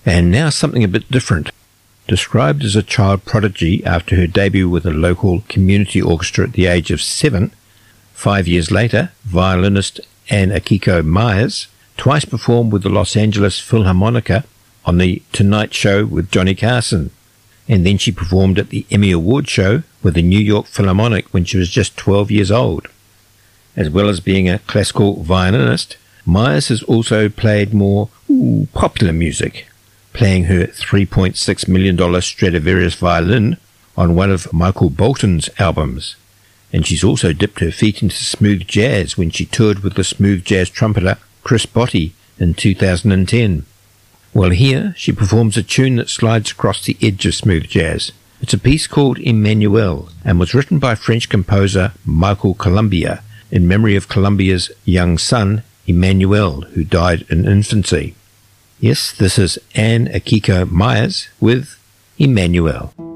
And now something a bit different. Described as a child prodigy after her debut with a local community orchestra at the age of 7, 5 years later, violinist Anne Akiko Myers twice performed with the Los Angeles Philharmonica on The Tonight Show with Johnny Carson. And then she performed at the Emmy Award show with the New York Philharmonic when she was just 12 years old. As well as being a classical violinist, Myers has also played more popular music, playing her $3.6 million Stradivarius violin on one of Michael Bolton's albums. And she's also dipped her feet into smooth jazz when she toured with the smooth jazz trumpeter Chris Botti in 2010. Well, here she performs a tune that slides across the edge of smooth jazz. It's a piece called Emmanuel and was written by French composer Michael Columbia in memory of Columbia's young son, Emmanuel, who died in infancy. Yes, this is Anne Akiko Myers with Emmanuel.